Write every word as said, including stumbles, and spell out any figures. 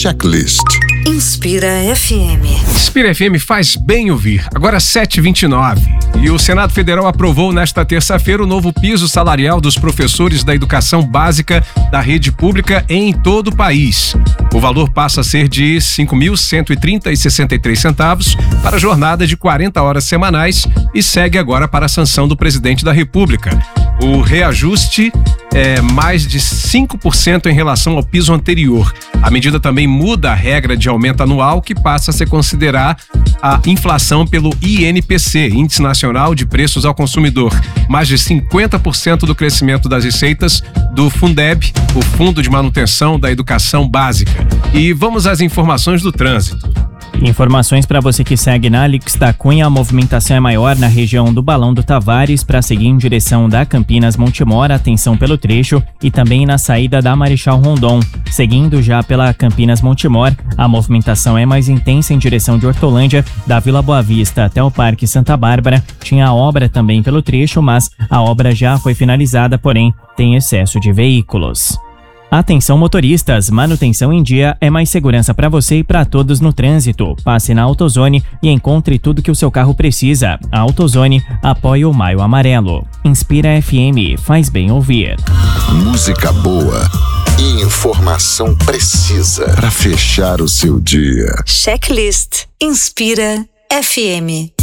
Checklist. Inspira F M. Inspira F M faz bem ouvir. Agora sete e vinte e nove. E o Senado Federal aprovou nesta terça-feira o novo piso salarial dos professores da educação básica da rede pública em todo o país. O valor passa a ser de cinco mil cento e trinta reais e sessenta e três centavos para a jornada de quarenta horas semanais e segue agora para a sanção do presidente da República. O reajuste é mais de cinco por cento em relação ao piso anterior. A medida também muda a regra de aumento anual, que passa a se considerar a inflação pelo I N P C, Índice Nacional de Preços ao Consumidor. Mais de cinquenta por cento do crescimento das receitas do Fundeb, o Fundo de Manutenção da Educação Básica. E vamos às informações do trânsito. Informações para você que segue na Alix da Cunha. A movimentação é maior na região do Balão do Tavares para seguir em direção da Campinas Montemor, atenção pelo trecho, e também na saída da Marechal Rondon. Seguindo já pela Campinas Montemor, a movimentação é mais intensa em direção de Hortolândia, da Vila Boa Vista até o Parque Santa Bárbara. Tinha obra também pelo trecho, mas a obra já foi finalizada, porém tem excesso de veículos. Atenção motoristas, manutenção em dia é mais segurança para você e para todos no trânsito. Passe na AutoZone e encontre tudo que o seu carro precisa. A AutoZone apoia o Maio Amarelo. Inspira F M, faz bem ouvir. Música boa e informação precisa para fechar o seu dia. Checklist. Inspira F M.